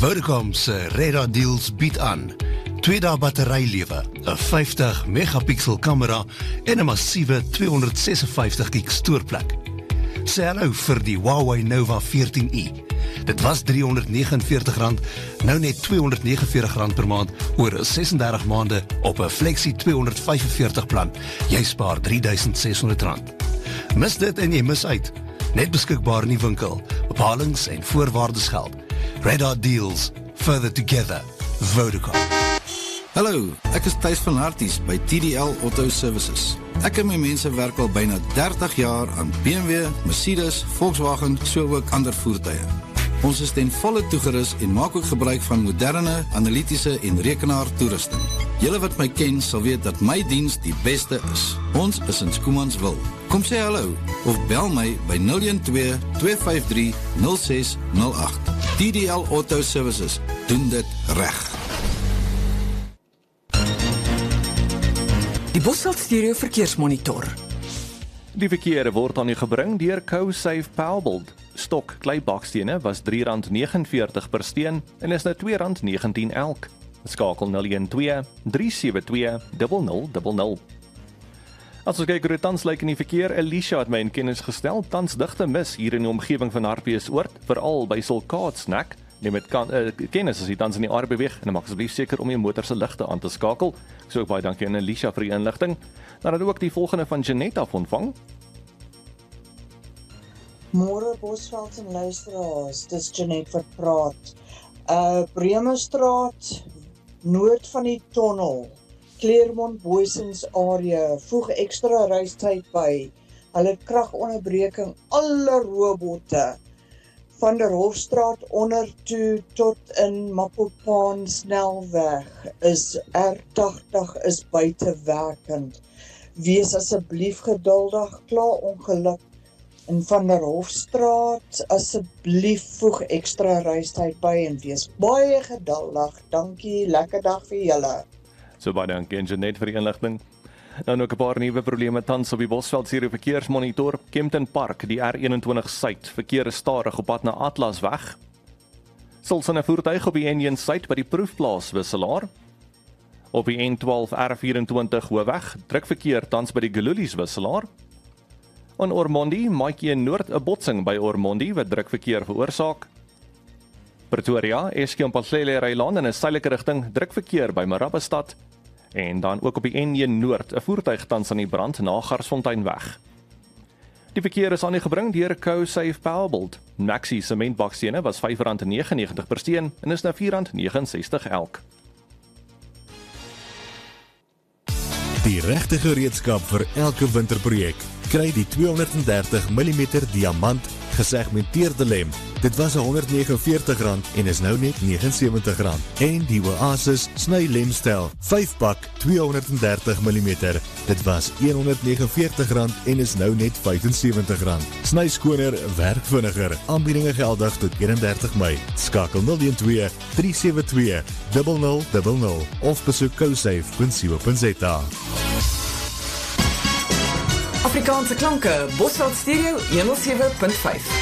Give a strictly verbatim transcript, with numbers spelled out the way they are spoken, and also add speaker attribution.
Speaker 1: Vodacom se Radar Deals bied aan twee dae batterylewe, 'n vyftig megapixel kamera en 'n massiewe tweehonderdsesenvyftig gig stoorplek. Sê hallo vir die Huawei Nova veertien i. Dit was driehonderdnegenenveertig rand, nou net tweehonderdnegenenveertig rand per maand oor sesendertig maande op 'n Flexi tweehonderdvyfenveertig plan. Jy spaar drie duisend seshonderd rand. Mis dit en jy mis uit. Net beskikbaar in die winkel. Bepalings en voorwaardes geld. Radar Deals, further together. Vodacom.
Speaker 2: Hallo, ek is Thys van Harties by T D L Auto Services. Ek en my mense werk al byna dertig jaar aan B M W, Mercedes, Volkswagen, so ook ander voertuie. Ons is ten volle toegerus en maak ook gebruik van moderne, analitiese en rekenaar toerusting. Julle wat my ken sal weet dat my diens die beste is. Ons is in Schoemanswil. Kom sê hallo of bel my by nul een twee, twee vyf drie, nul ses nul agt. T D L Auto Services doen dit reg.
Speaker 3: Die Bosveld Stereo Verkeersmonitor.
Speaker 4: Die verkeer word aan u gebring deur CoSafe Powerbolt. Stok kleibakstene was drie rand negenenveertig per steen en is nou twee rand negentien elk. Skakel nul een twee, drie sewe twee, nul nul nul nul. As ons kyk hoe dit tans lyk in die verkeer, Alicia het my in kennis gestel, tans digte mis hier in die omgewing van Hartbeespoort, veral by Sulkaatsnek. Neem met kan, uh, kennis as jy tans in die aarde beweeg en maak asseblief seker om jou motor se ligte aan te skakel. So ook baie dankie aan Alicia vir die inligting. Dan ook die volgende van Janetta ontvang.
Speaker 5: Môre Bosveld en luisteraars, dis Janet wat praat. Uh Bremerstraat, noord van die tonnel, Claremont Boysens area, voeg ekstra reistyd by. Hulle het kragonderbreking, alle robotte van der Hofstraat onder toe tot in Mapopaan snelweg is R agtig is buitewerkend. Wees asseblief geduldig, klaar ongeluk in van der Hofstraat, asseblief voeg ekstra reistyd by en wees baie geduldig. Dankie, lekker dag vir julle.
Speaker 4: So baie dankie Janet vir die inligting. Nou ook 'n paar nuwe probleme tans op die Bosveld Stereo Verkeersmonitor. Kempton Park, die R eenentwintig Suid, verkeer is stadig op pad na Atlasweg. Sulsine voertuig op die N een Suid by die proefplaas wisselaar. Op die N twaalf R vyf-en-twintig Hoofweg, druk verkeer tans by die Gululies wisselaar. In Ormonde, Maatjie Noord, 'n botsing by Ormonde wat druk verkeer veroorsaak. Pretoria, Eskom-Patlele Rylaan in 'n suidelike rigting, druk verkeer by Marabastad. En dan ook op die N een Noord, 'n voertuig tans aan die brand na Garsfonteinweg. Die verkeer is aan u gebring deur CoSafe Powerbolt. Maxi sementbakstene was vyf rand negenennegentig per steen en is nou vier rand negenensestig elk.
Speaker 6: Die regte gereedskap vir elke winterprojek. Kry die tweehonderddertig millimeter diamant gesegmenteerde lem. Dit was honderdnegenenveertig rand en is nou net negenensewentig rand. En die Oasis sny lemstel, vyf pak tweehonderddertig millimeter. Dit was honderdnegenenveertig rand en is nou net vyfensewentig rand. Sny skoner, werk vinniger. Aanbiedinge geldig tot eenendertig Mei. Skakel nul een twee, drie sewe twee, nul nul nul nul of besoek cosafe punt co punt za.
Speaker 3: Afrikaanse klanke, Bosveld Stereo honderd sewe punt vyf.